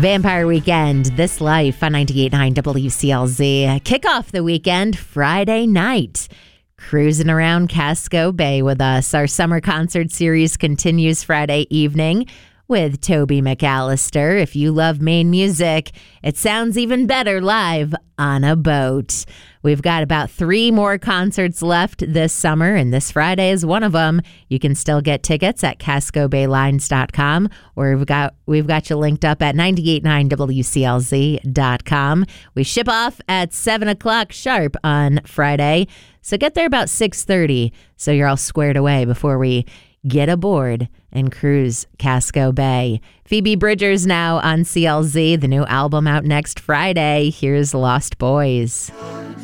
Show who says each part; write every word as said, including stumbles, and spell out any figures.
Speaker 1: Vampire Weekend, This Life on ninety-eight point nine W C L Z. Kick off the weekend Friday night. Cruising around Casco Bay with us. Our summer concert series continues Friday evening with Toby McAllister. If you love Maine music, it sounds even better live on a boat. We've got about three more concerts left this summer, and this Friday is one of them. You can still get tickets at casco bay lines dot com, or we've got we've got you linked up at ninety-eight point nine W C L Z dot com. We ship off at seven o'clock sharp on Friday, so get there about six thirty so you're all squared away before we get aboard and cruise Casco Bay. Phoebe Bridgers now on C L Z, the new album out next Friday. Here's Lost Boys.